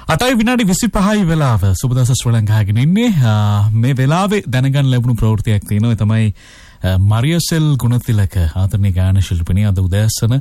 අටයි විනාඩි 25යි වෙලාව සුබදවස ශ්‍රී ලංකාවකින් ඉන්නේ මේ වෙලාවේ දැනගන්න ලැබුණු ප්‍රවෘත්තියක් තියෙනවා. ඒ තමයි මරියසෙල් ගුණතිලක ආදරණීය ගායන ශිල්පිනිය අද උදෑසන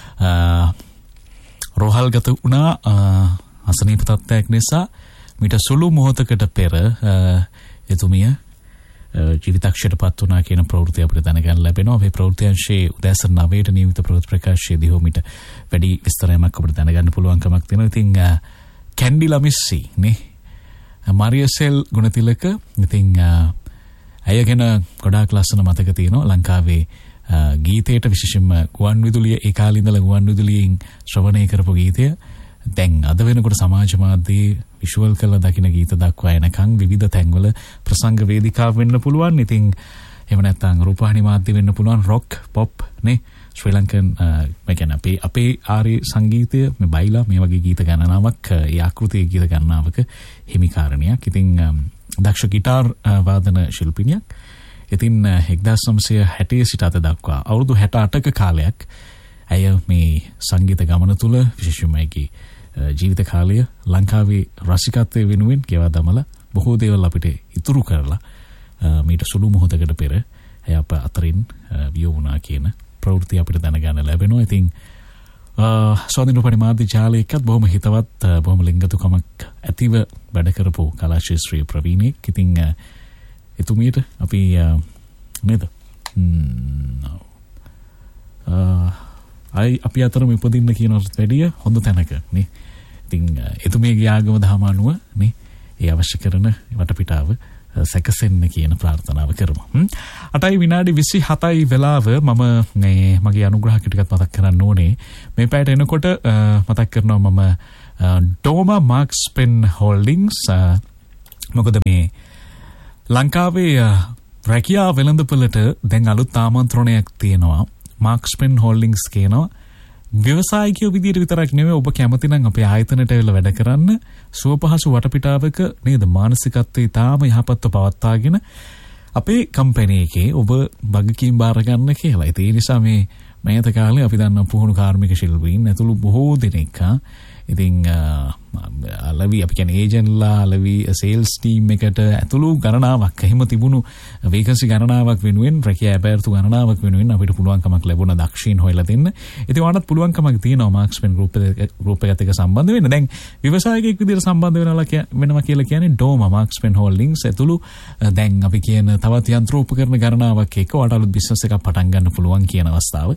රෝහල්ගත වුණා අසනීප තත්ත්වයක් නිසා. මීට සුළු මොහොතකට පෙර එතුමිය ජීවිතක්ෂයටපත් වුණා කියන ප්‍රවෘත්තිය අපිට දැනගන්න ලැබෙනවා. මේ ප්‍රවෘත්ති අංශයේ උදෑසන 9ට නියමිත ප්‍රවෘත්ති ප්‍රකාශයේදී හොමිට වැඩි විස්තරයක් අපිට දැනගන්න පුළුවන්කමක් තියෙනවා. ඉතින් කැන්ඩිලා මිස්සි නේ මරියසෙල් ගුණතිලක ඉතින් ඇය ගැන ගොඩාක් ලස්සන මතක තියෙනවා. ලංකාවේ ගීතයට විශේෂයෙන්ම ගුවන් විදුලිය ඒ කාලේ ඉඳලා ගුවන් විදුලියෙන් ශ්‍රවණය කරපු ගීතය දැන් අද වෙනකොට සමාජ මාධ්‍යයේ විෂුවල් කරලා දකින්න ගීත දක්වා එනකන් විවිධ තැන්වල ප්‍රසංග වේදිකා වෙන්න පුළුවන්. ඉතින් එහෙම නැත්නම් රූපවාහිනී මාධ්‍ය වෙන්න පුළුවන් රොක් පොප් නේ ශ්‍රී ලංකන් අපේ ආරි සංගීතය මේ බයිලා මේ වගේ ගීත ගණනාවක් ඒ ආකෘතියේ ගීත ගණනාවක හිමිකාරණයක්. ඉතින් දක්ෂ ගිටාර් වාදන ශිල්පිනියක්. ඉතින් 1960 සිට අද දක්වා අවුරුදු 68ක කාලයක් ඇය මේ සංගීත ගමන තුල විශේෂයෙන්ම ඇගේ ජීවිත කාලය ලංකාවේ රසිකත්වයේ වෙනුවෙන් ගෙවා දමලා බොහෝ දේවල් අපිට ඉතුරු කරලා මීට සුළු මොහොතකට පෙර ඇය අප අතරින් වියෝ වුණා කියන ප්‍රවෘත්ති අපිට දැනගන්න ලැබෙනවා. ඉතින් ස්වාධීන පරිමාධ්‍ය ජාලයකත් බොහොම හිතවත් බොහොම ලිංගතුකමක් ඇතිව වැඩ කරපු කලා ශාස්ත්‍රීය ප්‍රවීණෙක්. ඉතින් එතුමියට අපි නේද අපි අතරම ඉපදින්න කියනකට වැඩිය හොඳ තැනක නේ. ඉතින් එතුමියගේ ආගම දහම අනුව නේ ඒ අවශ්‍ය කරන වටපිටාව සැකසෙන්න කියන ප්‍රාර්ථනාව කරමු. 8යි විනාඩි 27යි වෙලාව මම මගේ අනුග්‍රහක ටිකක් මතක් කරන්න ඕනේ. මේ පැයට එනකොට මතක් කරනවා මම ඩෝමා මාක්ස් පෙන් හෝල්ඩින්ග්ස් මොකද මේ ලංකාවේ රැකියා වෙළඳපොළට දැන් අලුත් ආමන්ත්‍රණයක් තියෙනවා. මාක්ස් පෙන් හෝල්ඩින්ග්ස් කියනවා ව්‍යවසායිකයෝ විදියට විතරක් නෙවෙයි ඔබ කැමති නම් අපේ ආයතනයට ඇවිල්ලා වැඩ කරන්න සුවපහසු වටපිටාවක නේද මානසිකත්වයේ තාම යහපත්ව පවත්වාගෙන අපේ කම්පැනි එකේ ඔබ වගකීම් බාර ගන්න කියලා. ඒ නිසා මේ මෑත කාලේ අපි දන්න පුහුණු කාර්මික ශිල්පීන් ඇතුළු බොහෝ දෙනෙක් ඉතින් අලවි අපි කියන්නේ ඒජන්ට්ලා අලවි සේල්ස් ටීම් එකට ඇතුළු ගණනාවක් එහෙම තිබුණු වේකන්සි ගණනාවක් වෙනුවෙන් රැකියා අපෑර්තු ගණනාවක් වෙනුවෙන් අපිට පුළුවන්කමක් ලැබුණා දක්ෂීන් හොයලා දෙන්න. ඉතින් ඔයාලට පුළුවන්කමක් තියෙනවා මාක්ස් පෙන් ගෲප් එකත් එක්ක සම්බන්ධ වෙන්න. දැන් ව්‍යවසායකයෙක් විදිහට සම්බන්ධ වෙනවා කියලා කියන්නේ ඩෝමා මාක්ස් පෙන් හෝල්ඩින්ග්ස් ඇතුළු දැන් අපි කියන තවත් යන්ත්‍රෝපකරණ ගණනාවක් එක්ක ඔයාලට අලුත් බිස්නස් එකක් පටන් ගන්න පුළුවන් කියන අවස්ථාව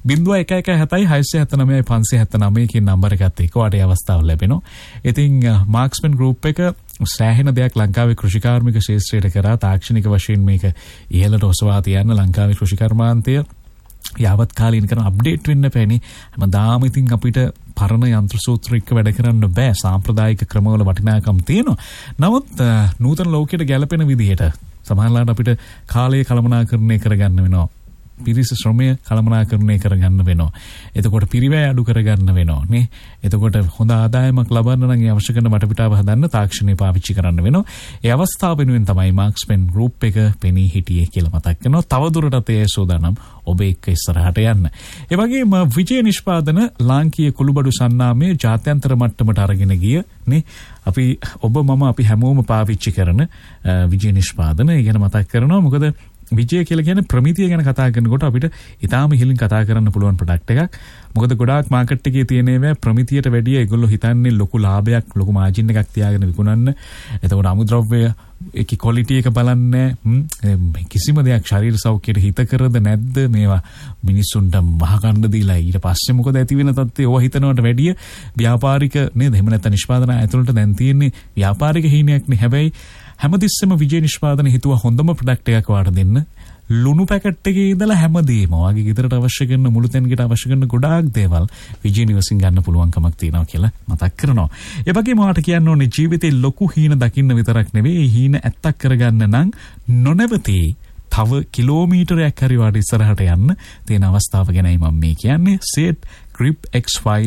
0117 කියන නම්බර එකත් එක්ක අවස්ථාව ලැබෙනවා. ඉතින් මාක්ස්මන් ගෲප් එක සෑහෙන දෙයක් ලංකාවේ කෘෂිකාර්මික ශාස්ත්‍රයට කරා තාක්ෂණික වශයෙන් මේක ඉහළට ඔසවා තියන්න ලංකාවේ කෘෂිකර්මාන්තය යාවත් කාලීන කරන අප්ඩේට් වෙන්න පැණි හැමදාම ඉතින් අපිට පරණ යන්ත්‍ර සූත්‍ර එක්ක වැඩ කරන්න බෑ. සාම්ප්‍රදායික ක්‍රමවල වටිනාකම් තියෙනවා. නමුත් නූතන ලෝකයට ගැලපෙන විදිහට සමහරවිට අපිට කාලය කළමනාකරණය කරගන්න වෙනවා. පිරිස ශ්‍රමය කළමනාකරණය කරගන්න වෙනවා. එතකොට පිරිවැය අඩු කරගන්න වෙනවා නේ. එතකොට හොඳ ආදායමක් ලබන්න නම් ඒ අවශ්‍ය කරන වටපිටාව හදන්න තාක්ෂණය පාවිච්චි කරන්න වෙනවා. ඒ අවස්ථාව වෙනුවෙන් තමයි මාක්ස් පෙන් ගෲප් එක පෙනී හිටියේ කියලා මතක් කරනවා. තවදුරටත් ඒ සෝදානම් ඔබ එක්ක ඉස්සරහට යන්න. ඒ වගේම විජය නිෂ්පාදන ලාංකීය කුළුබඩු සන්නාමයේ ජාත්‍යන්තර මට්ටමට අරගෙන ගිය නේ අපි ඔබ මම අපි හැමෝම පාවිච්චි කරන විජය නිෂ්පාදන ඒ ගැන මතක් කරනවා. මොකද විජය කියලා කියන්නේ ප්‍රමිතිය ගැන කතා කරනකොට අපිට ඊටාම ඉහළින් කතා කරන්න පුළුවන් ප්‍රොඩක්ට් එකක්. මොකද ගොඩාක් මාකට් එකේ තියෙන ඒවා ප්‍රමිතියට වැඩිය ඒගොල්ලෝ හිතන්නේ ලොකු ලාභයක් ලොකු මාජින් එකක් තියාගෙන විකුණන්න. එතකොට අමුද්‍රව්‍ය ඒකේ ක්වොලිටි එක බලන්නේ කිසිම දෙයක් ශරීර සෞඛ්‍යයට හිත කරද නැද්ද මේවා මිනිස්සුන්ට මහකණ්ඩ දීලා ඊට පස්සේ මොකද ඇති වෙන තත්ත්වය ඕවා හිතනවට වැඩිය ව්‍යාපාරික නේද එහෙම නැත්නම් නිෂ්පාදන ඇතුළට දැන් තියෙන්නේ ව්‍යාපාරික හීනයක් නේ. හැබැයි හැමතිස්සෙම විජය නිෂ්පාදන හිතුවා හොඳම ප්‍රොඩක්ට් එකක් වාට දෙන්න. ලුණු පැකට් එකේ ඉඳලා හැමදේම ඔයාගේ ගෙදරට අවශ්‍ය කරන මුළු තැන්කට අවශ්‍ය කරන ගොඩාක් දේවල් විජය නිවසින් ගන්න පුළුවන්කමක් තියෙනවා කියලා මතක් කරනවා. ඒ වගේම ඔයාට කියන්න ඕනේ ජීවිතේ ලොකු හීන දකින්න විතරක් නෙවෙයි ඒ හීන ඇත්තක් කරගන්න නම් නොනවති තව කිලෝමීටරයක් හරි වාට ඉස්සරහට යන්න තියෙන අවස්ථාව ගැනයි මම මේ කියන්නේ. සෙට් ග්‍රිප් X5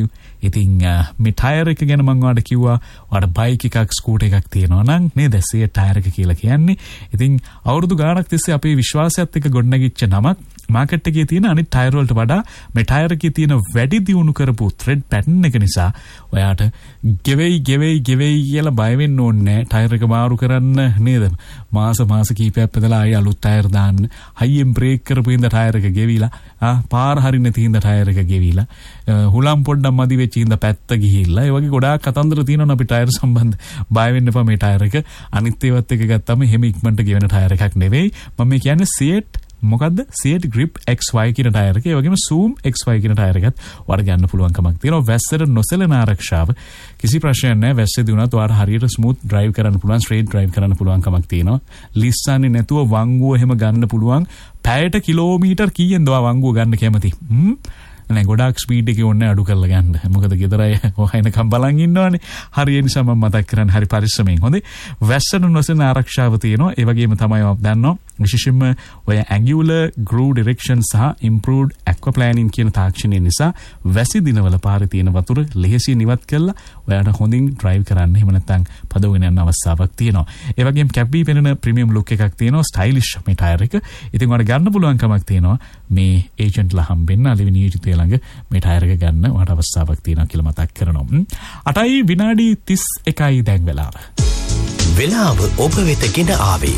ඉතින් මේ ටයර් එක ගැන මම ඔයාලට කිව්වා ඔයාලට බයික් එකක් ස්කූටර් එකක් තියෙනවා නම් නේද සියට් ටයර් එක කියලා කියන්නේ. ඉතින් අවුරුදු ගාණක් තිස්සේ අපේ විශ්වාසයත් එක්ක ගොඩනැගිච්ච නමක් මාකට් එකේ තියෙන අනිත් ටයර් වලට වඩා මේ ටයර් එකේ තියෙන වැඩි දියුණු කරපු ත්‍රෙඩ් පැටර්න් එක නිසා ඔයාට ගෙවෙයි කියලා බය වෙන්න ඕනේ නැහැ. ටයර් එක මාරු කරන්න නේද? මාස කීපයක් පැදලා ආයෙ අලුත් ටයර් දාන්න. හයියෙන් බ්‍රේක් කරපු ඉඳ ටයර් එක ගෙවිලා පාර හරින්න තියෙන ටයර් එක ගෙවිලා හුලම් පොඩ්ඩක් මදි වෙච්ච ඉඳ පැත්ත ගිහිල්ලා ඒ වගේ ගොඩාක් කතන්දර තියෙනවා අපි ටයර් සම්බන්ධ. බය වෙන්න එපා මේ ටයර් එක අනිත් ඒවත් එක ගත්තාම එහෙම ඉක්මනට ගෙවෙන ටයර් එකක් නෙවෙයි. මම මේ කියන්නේ සියට් මොකද්ද සියට් ග්‍රිප් XY කියන ටයර් එක. ඒ වගේම Zoom XY කියන ටයර් එකත් ඔයාලට ගන්න පුළුවන් කමක් තියෙනවා. වැස්සට නොසැලෙන ආරක්ෂාව කිසි ප්‍රශ්නයක් නැහැ. වැස්සේදී වුණත් ඔයාලට හරියට ස්මූත් ඩ්‍රයිව් කරන්න පුළුවන්, ස්ට්‍රේට් ඩ්‍රයිව් කරන්න පුළුවන් කමක් තියෙනවා. ලිස්සන්නේ නැතුව වංගුව එහෙම ගන්න පුළුවන්. පැයට කිලෝමීටර් කීයෙන්ද ඔයා වංගුව ගන්න කැමති? නෑ ගොඩාක් ස්පීඩ් එකේ ඕනේ අඩු කරලා ගන්න. මොකද ගෙදර අය ඔහයිනකම් බලන් ඉන්නවනේ. හරි ඒ නිසා මම මතක් කරන්නේ හරි පරිස්සමෙන්. හොඳේ. වැස්සට නොසෙන ආරක්ෂාව තියෙනවා. ඒ වගේම තමයි ඔයා දන්නවා විශේෂයෙන්ම ඔය angular groove direction සහ improved aquaplaning කියන තාක්ෂණය නිසා වැසි දිනවල පාරේ තියෙන වතුර ලෙහෙසියෙන් ඉවත් කරලා ඔයාට හොඳින් ඩ්‍රයිව් කරන්න. එහෙම නැත්නම් පදවගෙන යන අවස්ථාවක් තියෙනවා. ඒ වගේම කැබ්බී පෙනෙන ප්‍රීමියම් ලුක් එකක් තියෙනවා. ස්ටයිලිෂ් මේ ටයර් එක. ඉතින් ඔයාලට ගන්න පුළුවන් කමක් තියෙනවා. මේ ඒජන්ට්ලා හම්බෙන්න අලෙවි නියෝජිතය ළඟ මේ ටයර් එක ගන්න ඔයාලට අවස්ථාවක් තියෙනවා කියලා මතක් කරනවා. 8යි විනාඩි 31යි දැන් වෙලාව. වෙලාව ඔබ වෙත ගෙන ආවේ.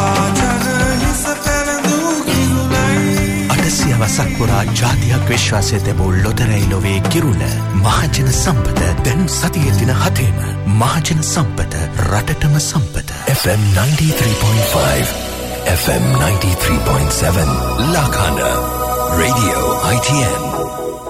අටසියවසක් පුරා ජාතියක් විශ්වාසය තැබූ ලොතරැයි ලොවේ කිරුළ මහජන සම්පත දැන් සතියේ දින 7ම මහජන සම්පත රටටම සම්පත. FM 93.5 FM 93.7 Lakana Radio ITN